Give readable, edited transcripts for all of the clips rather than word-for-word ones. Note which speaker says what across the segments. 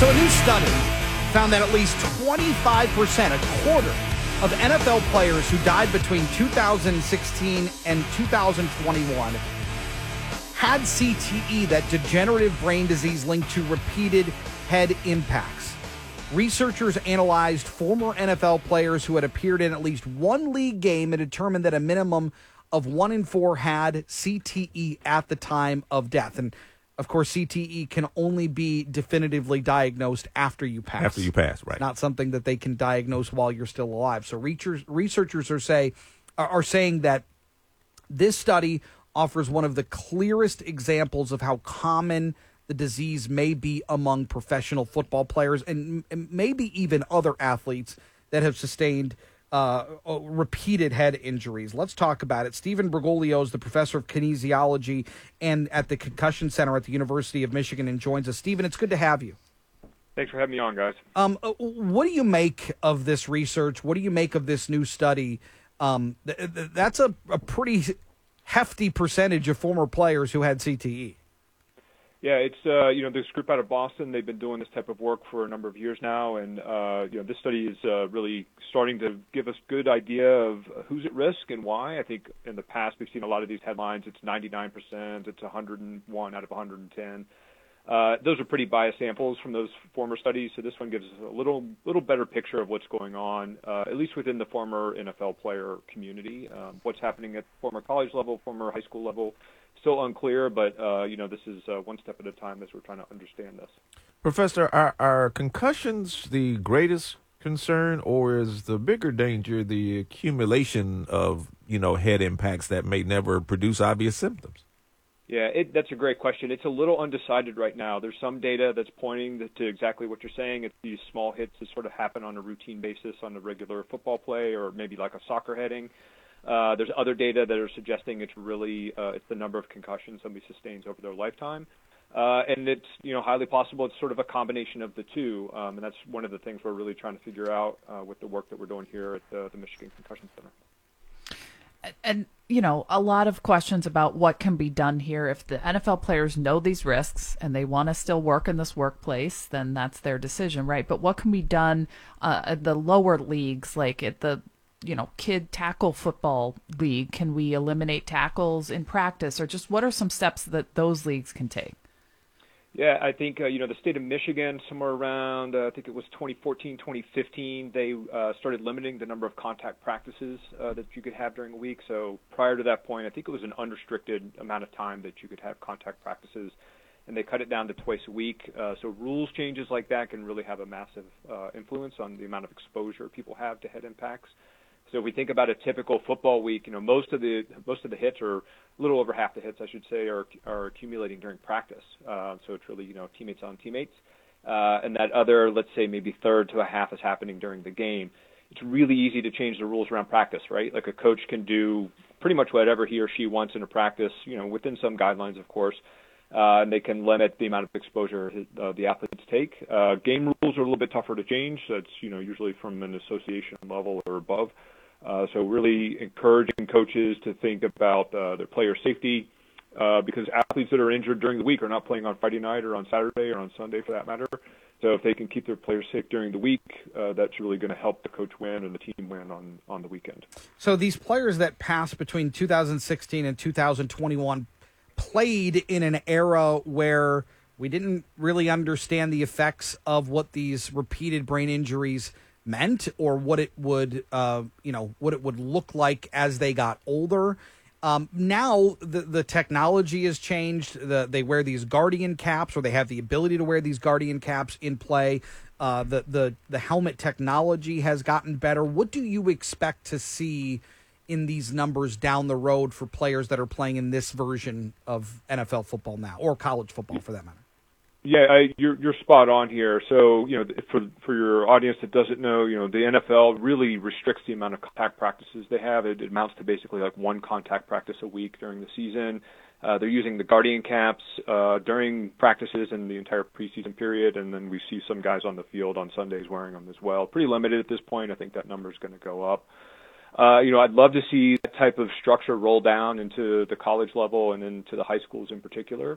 Speaker 1: So a new study found that at least 25%, a quarter, of NFL players who died between 2016 and 2021 had CTE, that degenerative brain disease linked to repeated head impacts. Researchers analyzed former NFL players who had appeared in at least one league game and determined that a minimum of 1 in 4 had CTE at the time of death. And of course, CTE can only be definitively diagnosed after you pass.
Speaker 2: After you pass, right.
Speaker 1: Not something that they can diagnose while you're still alive. So researchers are saying that this study offers one of the clearest examples of how common the disease may be among professional football players and maybe even other athletes that have sustained repeated head injuries. Let's talk about it. Stephen Bergoglio is the professor of kinesiology and at the Concussion Center at the University of Michigan and joins us. Stephen, it's good to have you.
Speaker 3: Thanks for having me on, guys.
Speaker 1: What do you make of this research? What do you make of this new study? That's a pretty hefty percentage of former players who had CTE.
Speaker 3: Yeah, it's this group out of Boston. They've been doing this type of work for a number of years now, and this study is really starting to give us good idea of who's at risk and why. I think in the past we've seen a lot of these headlines. It's 99%, it's 101 out of 110. Those are pretty biased samples from those former studies, so this one gives us a little better picture of what's going on, at least within the former NFL player community. What's happening at former college level, former high school level, still unclear, but this is one step at a time as we're trying to understand this.
Speaker 2: Professor, are concussions the greatest concern, or is the bigger danger the accumulation of head impacts that may never produce obvious symptoms?
Speaker 3: Yeah, that's a great question. It's a little undecided right now. There's some data that's pointing to exactly what you're saying. It's these small hits that sort of happen on a routine basis on a regular football play or maybe like a soccer heading. There's other data that are suggesting it's really it's the number of concussions somebody sustains over their lifetime. And it's highly possible it's sort of a combination of the two. And that's one of the things we're really trying to figure out with the work that we're doing here at the Michigan Concussion Center.
Speaker 4: And, a lot of questions about what can be done here. If the NFL players know these risks and they want to still work in this workplace, then that's their decision, right? But what can be done at the lower leagues, like at the, kid tackle football league? Can we eliminate tackles in practice, or just what are some steps that those leagues can take?
Speaker 3: Yeah, I think, the state of Michigan, somewhere around, I think it was 2014, 2015, they started limiting the number of contact practices that you could have during a week. So prior to that point, I think it was an unrestricted amount of time that you could have contact practices, and they cut it down to twice a week. So rules changes like that can really have a massive influence on the amount of exposure people have to head impacts. So if we think about a typical football week, most of the hits, or a little over half the hits, I should say, are accumulating during practice. So it's really teammates on teammates, and that other, let's say, maybe third to a half is happening during the game. It's really easy to change the rules around practice, right? Like a coach can do pretty much whatever he or she wants in a practice, within some guidelines, of course. And they can limit the amount of exposure the athletes take. Game rules are a little bit tougher to change. That's usually from an association level or above. So really encouraging coaches to think about their player safety, because athletes that are injured during the week are not playing on Friday night or on Saturday or on Sunday for that matter. So if they can keep their players safe during the week, that's really going to help the coach win and the team win on the weekend.
Speaker 1: So these players that passed between 2016 and 2021 played in an era where we didn't really understand the effects of what these repeated brain injuries meant, or what it would look like as they got older. Now the technology has changed. They wear these Guardian caps, or they have the ability to wear these Guardian caps in play. The helmet technology has gotten better. What do you expect to see in these numbers down the road for players that are playing in this version of NFL football now, or college football for that matter?
Speaker 3: Yeah, you're spot on here. So, for your audience that doesn't know, the NFL really restricts the amount of contact practices they have. It amounts to basically like one contact practice a week during the season. They're using the Guardian caps during practices and the entire preseason period, and then we see some guys on the field on Sundays wearing them as well. Pretty limited at this point. I think that number is going to go up. I'd love to see that type of structure roll down into the college level and into the high schools in particular.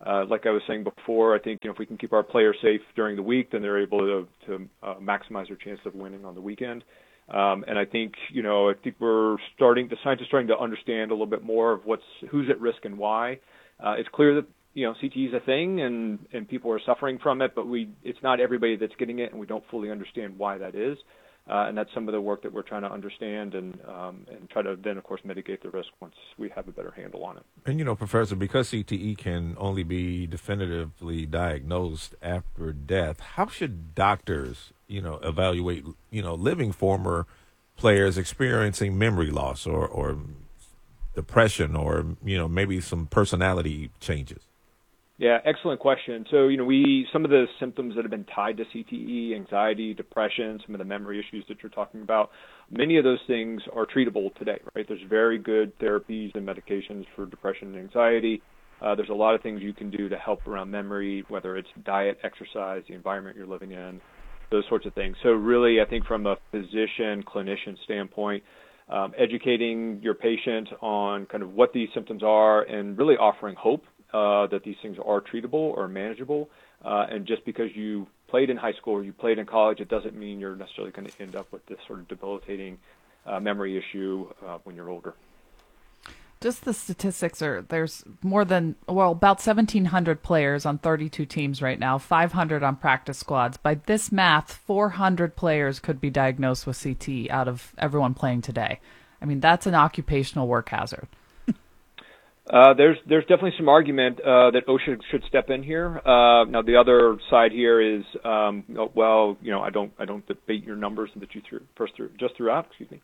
Speaker 3: Like I was saying before, I think if we can keep our players safe during the week, then they're able to maximize their chance of winning on the weekend. And I think the science is starting to understand a little bit more of who's at risk and why. It's clear that CTE is a thing and people are suffering from it, but it's not everybody that's getting it, and we don't fully understand why that is. And that's some of the work that we're trying to understand and try to then, of course, mitigate the risk once we have a better handle on it.
Speaker 2: And, Professor, because CTE can only be definitively diagnosed after death, how should doctors, evaluate, living former players experiencing memory loss or depression or, maybe some personality changes?
Speaker 3: Yeah, excellent question. So, some of the symptoms that have been tied to CTE, anxiety, depression, some of the memory issues that you're talking about, many of those things are treatable today, right? There's very good therapies and medications for depression and anxiety. There's a lot of things you can do to help around memory, whether it's diet, exercise, the environment you're living in, those sorts of things. So really, I think from a physician, clinician standpoint, educating your patient on kind of what these symptoms are and really offering hope that these things are treatable or manageable. And just because you played in high school or you played in college, it doesn't mean you're necessarily going to end up with this sort of debilitating memory issue when you're older.
Speaker 4: Just the statistics there's about 1,700 players on 32 teams right now, 500 on practice squads. By this math, 400 players could be diagnosed with CTE out of everyone playing today. I mean, that's an occupational work hazard.
Speaker 3: There's definitely some argument that OSHA should step in here. Now the other side here is, I don't debate your numbers that you just threw out. Excuse me.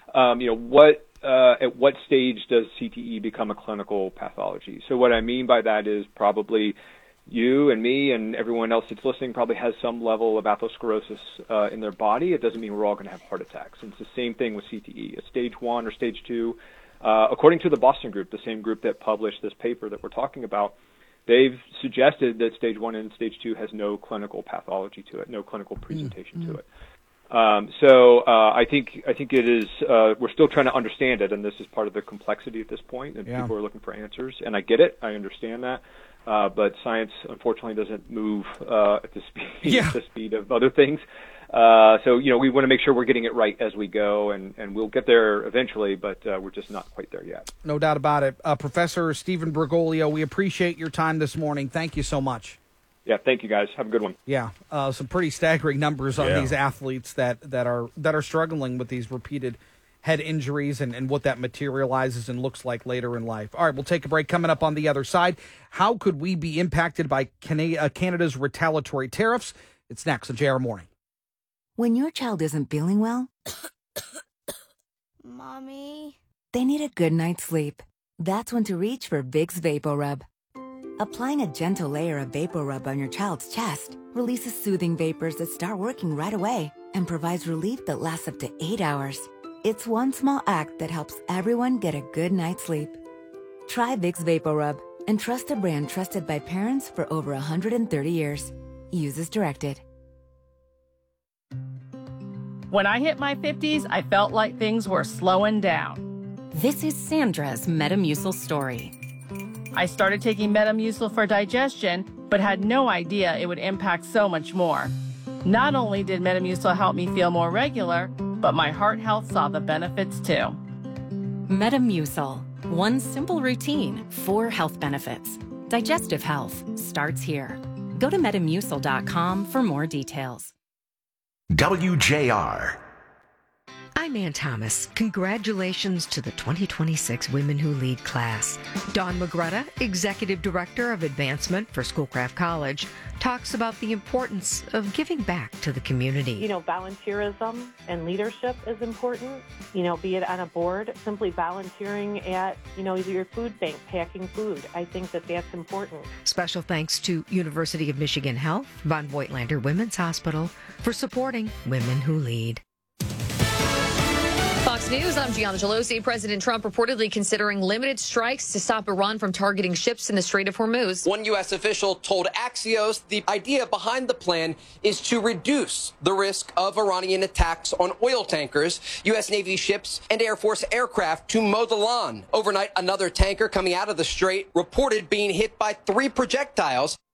Speaker 3: At what stage does CTE become a clinical pathology? So what I mean by that is probably you and me and everyone else that's listening probably has some level of atherosclerosis in their body. It doesn't mean we're all going to have heart attacks. And it's the same thing with CTE. At stage 1 or stage 2. According to the Boston group, the same group that published this paper that we're talking about, they've suggested that stage 1 and stage 2 has no clinical pathology to it, no clinical presentation to it. So I think it is. We're still trying to understand it, and this is part of the complexity at this point. And people are looking for answers, and I get it. I understand that. But science, unfortunately, doesn't move at the speed of other things. So we want to make sure we're getting it right as we go, and we'll get there eventually, but we're just not quite there yet.
Speaker 1: No doubt about it. Professor Stephen Bergoglio, we appreciate your time this morning. Thank you so much.
Speaker 3: Yeah, thank you, guys. Have a good one.
Speaker 1: Yeah, some pretty staggering numbers on these athletes that are struggling with these repeated head injuries and what that materializes and looks like later in life. All right, we'll take a break. Coming up on the other side, how could we be impacted by Canada's retaliatory tariffs? It's next on JR Morning.
Speaker 5: When your child isn't feeling well,
Speaker 6: Mommy,
Speaker 5: they need a good night's sleep. That's when to reach for Vicks VapoRub. Applying a gentle layer of VapoRub on your child's chest releases soothing vapors that start working right away and provides relief that lasts up to 8 hours. It's one small act that helps everyone get a good night's sleep. Try Vicks VapoRub and trust a brand trusted by parents for over 130 years. Use as directed.
Speaker 7: When I hit my 50s, I felt like things were slowing down.
Speaker 8: This is Sandra's Metamucil story.
Speaker 7: I started taking Metamucil for digestion, but had no idea it would impact so much more. Not only did Metamucil help me feel more regular, but my heart health saw the benefits too.
Speaker 8: Metamucil. One simple routine, 4 health benefits. Digestive health starts here. Go to Metamucil.com for more details.
Speaker 9: WJR.
Speaker 10: I'm Ann Thomas. Congratulations to the 2026 Women Who Lead class. Dawn Magretta, Executive Director of Advancement for Schoolcraft College, talks about the importance of giving back to the community.
Speaker 11: Volunteerism and leadership is important. Be it on a board, simply volunteering at, either your food bank, packing food. I think that that's important.
Speaker 10: Special thanks to University of Michigan Health, Von Voigtlander Women's Hospital for supporting Women Who Lead.
Speaker 8: Fox
Speaker 6: News. I'm Gianna Gelosi. President Trump reportedly considering limited strikes to stop Iran from targeting ships in the Strait of Hormuz.
Speaker 9: One U.S. official told Axios the idea behind the plan is to reduce the risk of Iranian attacks on oil tankers, U.S. Navy ships, and Air Force aircraft to mow the lawn. Overnight, another tanker coming out of the strait reported being hit by 3 projectiles.